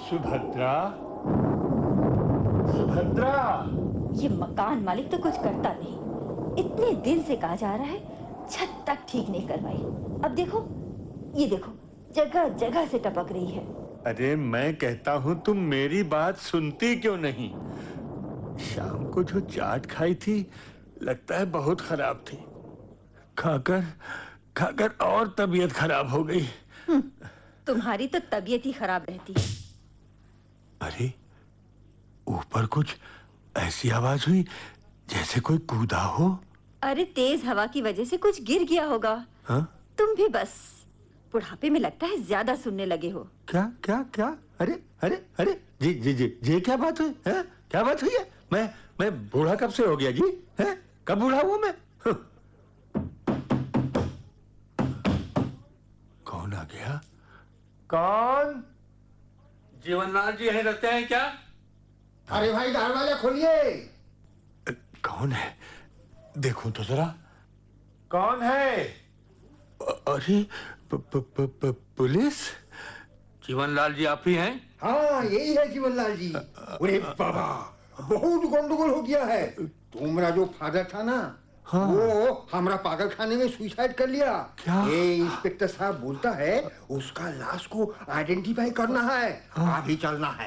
सुभद्रा, सुभद्रा। ये मकान मालिक तो कुछ करता नहीं। इतने दिन से कहा जा रहा है छत तक ठीक नहीं करवाई। अब देखो, ये देखो, जगह जगह से टपक रही है। अरे मैं कहता हूँ तुम मेरी बात सुनती क्यों नहीं? शाम को जो चाट खाई थी लगता है बहुत खराब थी। खाकर खाकर और तबीयत खराब हो गई। तुम्हारी तो तबीयत ही खराब रहती है। अरे ऊपर कुछ ऐसी आवाज हुई जैसे कोई कूदा हो। अरे तेज हवा की वजह से कुछ गिर गया होगा। हाँ? तुम भी बस बुढ़ापे में लगता है ज्यादा सुनने लगे हो। क्या क्या क्या? अरे अरे अरे जी जी जी जी, क्या बात हुई है? क्या बात हुई है? मैं बूढ़ा कब से हो गया जी? है कब बूढ़ा हुआ मैं? कौन आ गया? कौन? जीवनलाल जी यहीं रहते हैं क्या? अरे भाई दरवाजा खोलिए। कौन है? देखूं तो जरा। कौन है? अरे पुलिस? जीवनलाल जी आप ही हैं? हाँ यही है जीवनलाल जी। अरे बाबा बहुत गंडगोल हो गया है। तुम्हारा जो फादर था ना, हाँ। वो हमारा पागल खाने में सुसाइड कर लिया। क्या? ये इंस्पेक्टर साहब बोलता है उसका लाश को आइडेंटिफाई करना है। हाँ। अभी चलना है।